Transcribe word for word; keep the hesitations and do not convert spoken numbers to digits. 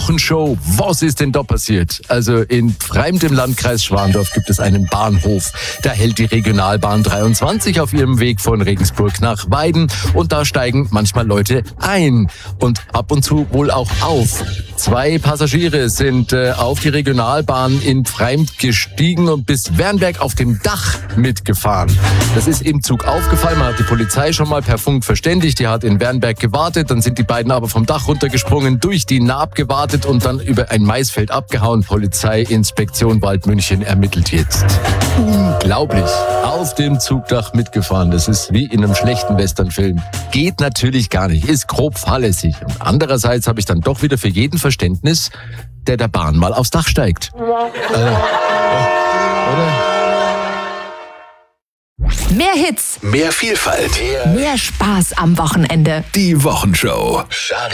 Show. Was ist denn da passiert? Also in Freimd im Landkreis Schwandorf gibt es einen Bahnhof. Da hält die Regionalbahn dreiundzwanzig auf ihrem Weg von Regensburg nach Weiden und da steigen manchmal Leute ein und ab und zu wohl auch auf. Zwei Passagiere sind äh, auf die Regionalbahn in Freimd gestiegen und bis Wernberg auf dem Dach mitgefahren. Das ist im Zug aufgefallen. Man hat die Polizei schon mal per Funk verständigt. Die hat in Wernberg gewartet. Dann sind die beiden aber vom Dach runtergesprungen, durch die Naab gewartet und dann über ein Maisfeld abgehauen. Polizeiinspektion Waldmünchen ermittelt jetzt. Unglaublich. Auf dem Zugdach mitgefahren. Das ist wie in einem schlechten Westernfilm. Geht natürlich gar nicht. Ist grob fahrlässig. Und andererseits habe ich dann doch wieder für jeden Verständnis, der der Bahn mal aufs Dach steigt. Äh, oder? Mehr Hits, Mehr Vielfalt. mehr Spaß am Wochenende. Die Wochenshow.